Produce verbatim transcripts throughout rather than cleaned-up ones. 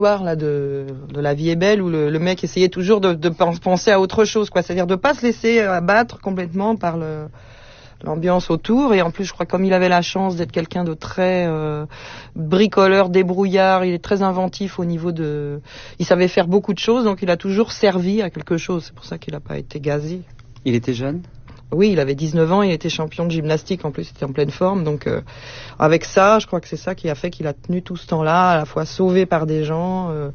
Là de, de La vie est belle où le, le mec essayait toujours de, de penser à autre chose, quoi. C'est-à-dire de pas se laisser abattre complètement par le, l'ambiance autour. Et en plus, je crois que comme il avait la chance d'être quelqu'un de très euh, bricoleur, débrouillard, il est très inventif au niveau de... Il savait faire beaucoup de choses, donc il a toujours servi à quelque chose. C'est pour ça qu'il n'a pas été gazé. Il était jeune ? Oui, il avait dix-neuf ans, il était champion de gymnastique, en plus il était en pleine forme, donc euh, avec ça, je crois que c'est ça qui a fait qu'il a tenu tout ce temps-là, à la fois sauvé par des gens. Euh,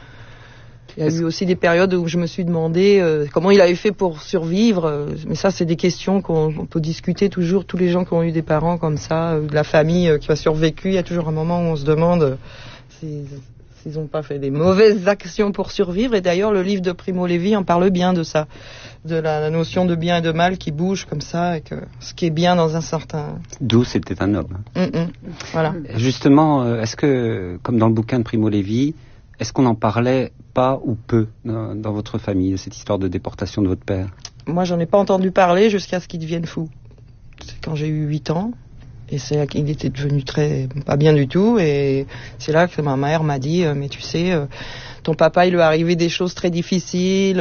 il y a Est-ce... eu aussi des périodes où je me suis demandé euh, comment il avait fait pour survivre, euh, mais ça c'est des questions qu'on on peut discuter toujours, tous les gens qui ont eu des parents comme ça, euh, de la famille euh, qui a survécu, il y a toujours un moment où on se demande euh, si... Ils n'ont pas fait des mauvaises actions pour survivre. Et d'ailleurs, le livre de Primo Levi en parle bien de ça, de la, la notion de bien et de mal qui bouge comme ça, et que ce qui est bien dans un certain... D'où c'était un homme. Mm-mm. Voilà. Justement, est-ce que, comme dans le bouquin de Primo Levi, est-ce qu'on en parlait pas ou peu dans, dans votre famille, de cette histoire de déportation de votre père ? Moi, j'en ai pas entendu parler jusqu'à ce qu'il devienne fou. C'est quand j'ai eu huit ans. Et c'est là qu'il était devenu très pas bien du tout, et c'est là que ma mère m'a dit, mais tu sais, ton papa il lui est arrivé des choses très difficiles,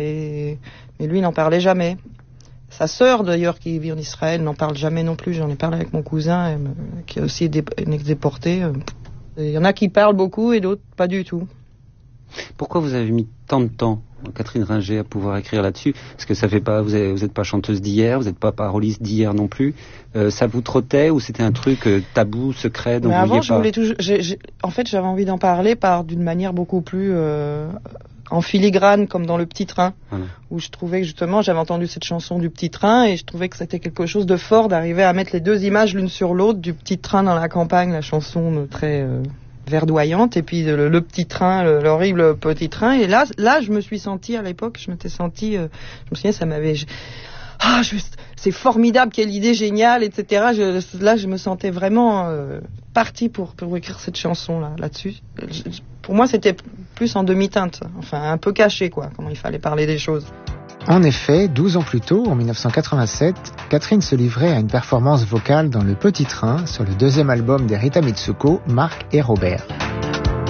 et mais lui il n'en parlait jamais. Sa sœur d'ailleurs qui vit en Israël n'en parle jamais non plus. J'en ai parlé avec mon cousin qui a aussi été déporté. Il y en a qui parlent beaucoup et d'autres pas du tout. Pourquoi vous avez mis tant de temps, Catherine Ringer, à pouvoir écrire là-dessus ? Parce que ça fait pas, vous n'êtes pas chanteuse d'hier, vous n'êtes pas paroliste d'hier non plus. Euh, ça vous trottait ou c'était un truc euh, tabou, secret dont Mais vous avant, vouliez je pas voulais toujours. J'ai, j'ai, en fait, j'avais envie d'en parler par d'une manière beaucoup plus euh, en filigrane, comme dans Le Petit Train, voilà. Où je trouvais que justement, j'avais entendu cette chanson du Petit Train et je trouvais que c'était quelque chose de fort d'arriver à mettre les deux images l'une sur l'autre, du Petit Train dans la campagne, la chanson très euh, verdoyante, et puis le, le petit train, le, l'horrible petit train. Et là, là, je me suis sentie à l'époque, je m'étais sentie, euh, je me souviens, ça m'avait, je, ah, juste, c'est formidable, quelle idée géniale, et cetera. Je, là, je me sentais vraiment euh, partie pour pour écrire cette chanson là, là-dessus. Je, pour moi, c'était plus en demi-teinte, enfin un peu caché, quoi, comment il fallait parler des choses. En effet, douze ans plus tôt, en dix-neuf cent quatre-vingt-sept, Catherine se livrait à une performance vocale dans Le Petit Train sur le deuxième album des Rita Mitsuko, Marc et Robert.